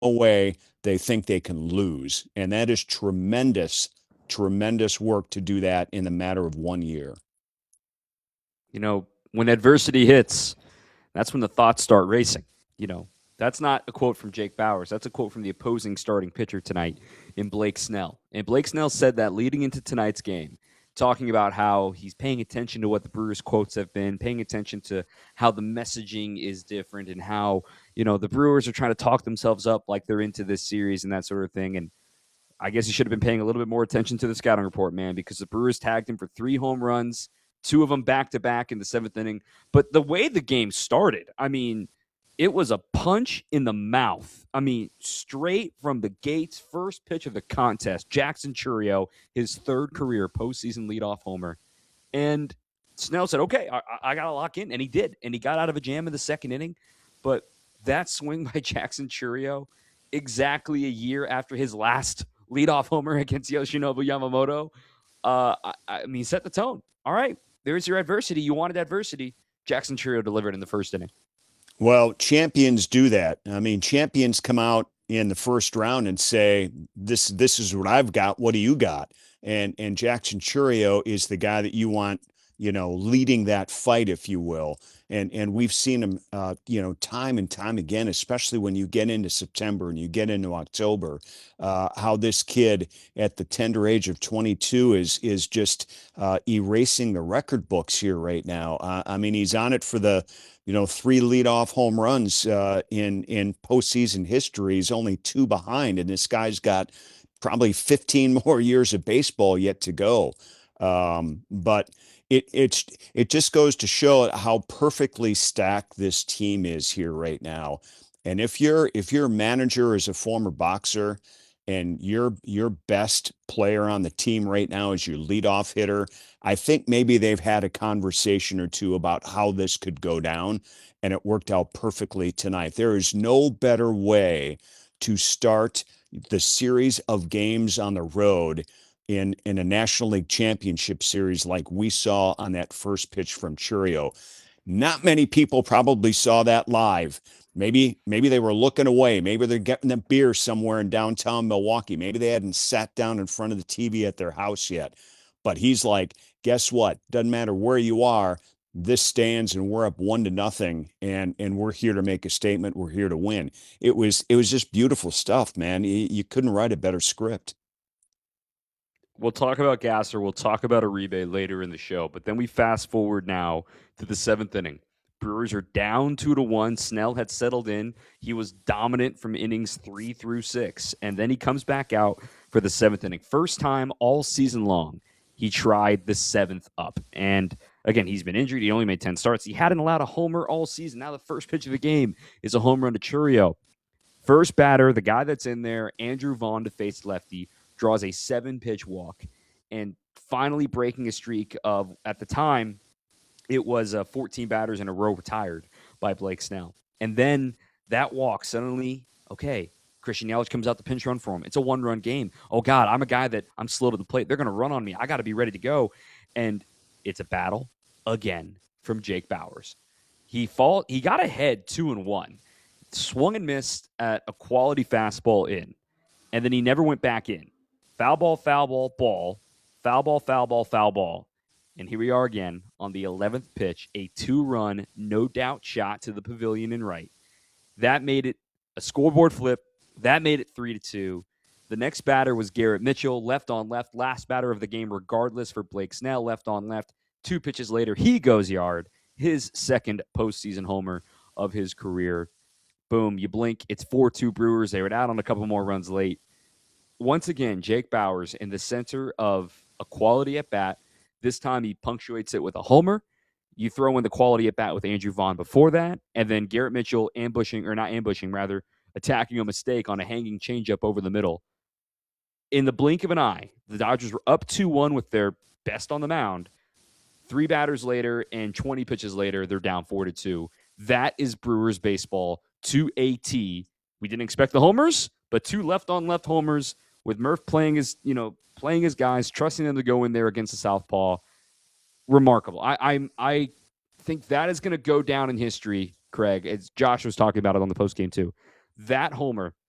way they think they can lose. And that is tremendous, tremendous work to do that in the matter of 1 year. You know, when adversity hits, that's when the thoughts start racing. You know, that's not a quote from Jake Bauers. That's a quote from the opposing starting pitcher tonight in Blake Snell. And Blake Snell said that leading into tonight's game, talking about how he's paying attention to what the Brewers' quotes have been, paying attention to how the messaging is different and how, you know, the Brewers are trying to talk themselves up like they're into this series and that sort of thing. And I guess you should have been paying a little bit more attention to the scouting report, man, because the Brewers tagged him for 3 home runs, two of them back to back in the seventh inning. But the way the game started, I mean, it was a punch in the mouth. I mean, straight from the gates, first pitch of the contest. Jackson Chourio, his third career postseason leadoff homer. And Snell said, okay, I got to lock in. And he did. And he got out of a jam in the second inning. But that swing by Jackson Chourio, exactly a year after his last leadoff homer against Yoshinobu Yamamoto, I mean, set the tone. All right, there's your adversity. You wanted adversity. Jackson Chourio delivered in the first inning. Well, champions do that. I mean, champions come out in the first round and say, "This is what I've got. What do you got?" And Jackson Chourio is the guy that you want, leading that fight, if you will. And we've seen him, time and time again, especially when you get into September and you get into October, how this kid at the tender age of 22 is just erasing the record books here right now. I mean, he's on it for the 3 leadoff home runs in postseason history. He's only 2 behind, and this guy's got probably 15 more years of baseball yet to go. But it just goes to show how perfectly stacked this team is here right now. And if your manager is a former boxer and your best player on the team right now is your leadoff hitter, I think maybe they've had a conversation or two about how this could go down, and it worked out perfectly tonight. There is no better way to start the series of games on the road in a National League Championship series like we saw on that first pitch from Chourio. Not many people probably saw that live. Maybe they were looking away. Maybe they're getting a beer somewhere in downtown Milwaukee. Maybe they hadn't sat down in front of the TV at their house yet. But he's like, guess what? Doesn't matter where you are. This stands, and we're up 1-0, and we're here to make a statement. We're here to win. It was just beautiful stuff, man. You couldn't write a better script. We'll talk about Gasser. We'll talk about Uribe later in the show. But then we fast forward now to the seventh inning. Brewers are down 2-1. Snell had settled in. He was dominant from innings 3 through 6. And then he comes back out for the seventh inning. First time all season long, he tried the seventh up. And again, he's been injured. He only made 10 starts. He hadn't allowed a homer all season. Now the first pitch of the game is a home run to Chourio. First batter, the guy that's in there, Andrew Vaughn to face lefty, draws a 7-pitch walk, and finally breaking a streak of, at the time, it was 14 batters in a row retired by Blake Snell. And then that walk suddenly, okay, Christian Yelich comes out the pinch run for him. It's a 1-run game. Oh, God, I'm a guy that I'm slow to the plate. They're going to run on me. I got to be ready to go. And it's a battle again from Jake Bauers. He got ahead 2-1, swung and missed at a quality fastball in, and then he never went back in. Foul ball, foul ball, ball, foul ball, foul ball, foul ball. And here we are again on the 11th pitch, a 2-run, no doubt shot to the pavilion and right. That made it a scoreboard flip. That made it 3-2. The next batter was Garrett Mitchell, left on left, last batter of the game, regardless for Blake Snell, left on left. 2 pitches later, he goes yard, his second postseason homer of his career. Boom, you blink, it's 4-2 Brewers. They were out on a couple more runs late. Once again, Jake Bauers in the center of a quality at bat. This time he punctuates it with a homer. You throw in the quality at bat with Andrew Vaughn before that, and then Garrett Mitchell attacking a mistake on a hanging changeup over the middle. In the blink of an eye, the Dodgers were up 2-1 with their best on the mound. 3 batters later and 20 pitches later, they're down 4-2. That is Brewers baseball to a T. We didn't expect the homers, but 2 left-on-left homers with Murph playing his guys, trusting them to go in there against the southpaw. Remarkable. I think that is going to go down in history, Craig, as Josh was talking about it on the postgame too. That homer